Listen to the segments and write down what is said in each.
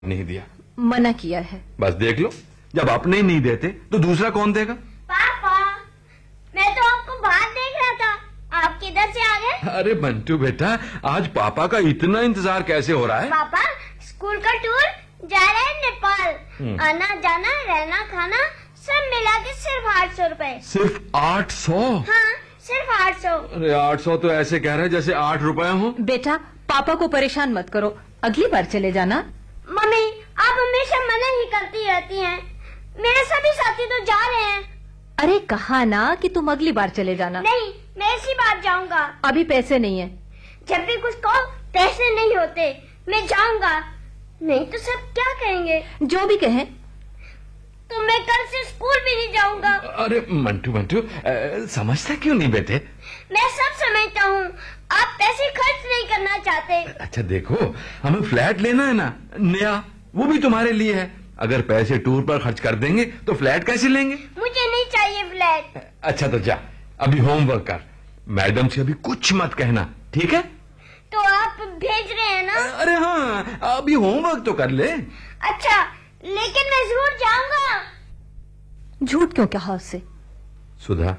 नहीं दिया। मना किया है। बस देख लो, जब अपने ही नहीं देते तो दूसरा कौन देगा? पापा, मैं तो आपको बाहर देख रहा था, आप किधर से आ गए? अरे बंटू बेटा, आज पापा का इतना इंतजार कैसे हो रहा है? पापा, स्कूल का टूर जा रहे हैं नेपाल। आना जाना रहना खाना सब मिला के सिर्फ 800 रुपए। सिर्फ 800? हाँ, सिर्फ 800। अरे 800 तो ऐसे कह रहे हैं जैसे 8 रुपए हो। बेटा, पापा को परेशान मत करो, अगली बार चले जाना। मम्मी, आप हमेशा मना ही करती रहती हैं। मेरे सभी साथी तो जा रहे हैं। अरे कहा ना कि तुम अगली बार चले जाना। नहीं, मैं इसी बार जाऊंगा। अभी पैसे नहीं है। जब भी कुछ कहो पैसे नहीं होते, मैं जाऊंगा। नहीं तो सब क्या कहेंगे? जो भी कहें। तो मैं कल से स्कूल भी नहीं जाऊंगा। अरे मंटू समझता क्यों नहीं बेटे? मैं सब समझता हूँ, आप पैसे खर्च नहीं करना चाहते। अच्छा देखो, हमें फ्लैट लेना है ना, नया, वो भी तुम्हारे लिए है। अगर पैसे टूर पर खर्च कर देंगे तो फ्लैट कैसे लेंगे? मुझे नहीं चाहिए फ्लैट। अच्छा तो जा, अभी होमवर्क कर, मैडम से अभी कुछ मत कहना, ठीक है? तो आप भेज रहे हैं ना? अरे हाँ, अभी होमवर्क तो कर ले। अच्छा, लेकिन मैं जरूर जाऊंगा। झूठ क्यों कहा उससे? सुधा,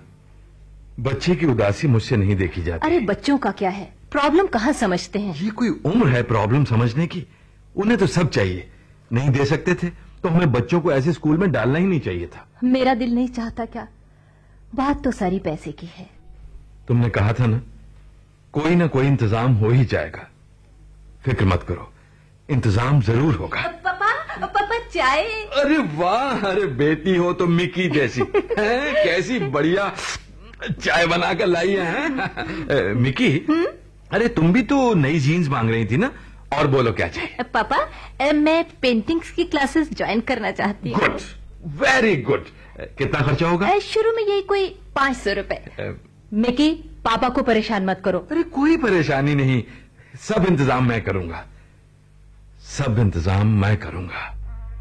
बच्चे की उदासी मुझसे नहीं देखी जाती। अरे बच्चों का क्या है, प्रॉब्लम कहाँ समझते हैं। ये कोई उम्र है प्रॉब्लम समझने की? उन्हें तो सब चाहिए, नहीं दे सकते थे तो हमें बच्चों को ऐसे स्कूल में डालना ही नहीं चाहिए था। मेरा दिल नहीं चाहता क्या? बात तो सारी पैसे की है। तुमने कहा था ना, कोई ना कोई इंतजाम हो ही जाएगा, फिक्र मत करो, इंतजाम जरूर होगा। पापा, पापा चाय। अरे वाह, अरे बेटी हो तो मिकी जैसी हैं? कैसी बढ़िया चाय बनाकर लाई है। मिकी, अरे तुम भी तो नई जीन्स मांग रही थी ना, और बोलो क्या चाहिए? पापा, मैं पेंटिंग्स की क्लासेस ज्वाइन करना चाहती हूँ। Good, very good. कितना खर्चा होगा? शुरू में यही कोई 500 रुपए। मिकी, पापा को परेशान मत करो। अरे कोई परेशानी नहीं, सब इंतजाम मैं करूंगा, सब इंतजाम मैं करूंगा।